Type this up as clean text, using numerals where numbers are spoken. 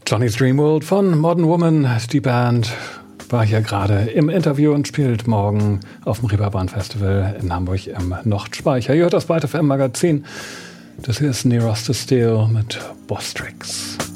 Johnny's Dream World von Modern Woman. Die Band war hier gerade im Interview und spielt morgen auf dem Reeperbahn Festival in Hamburg im Nordspeicher. Ihr hört das Byte FM Magazin. Das hier ist Near Us to Steel mit Boss Tricks.